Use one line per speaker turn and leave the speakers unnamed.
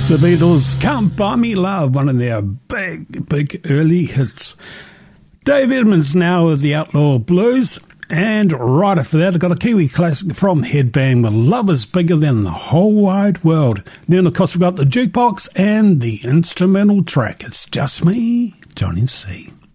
The Beatles, Can't Buy Me Love, one of their big early hits. Dave Edmunds now with the Outlaw Blues. And right after that, I've got a Kiwi classic from Headbang with Love is Bigger Than the Whole Wide World. Then, of course, we've got the jukebox and the instrumental track. It's Just Me, Johnny C.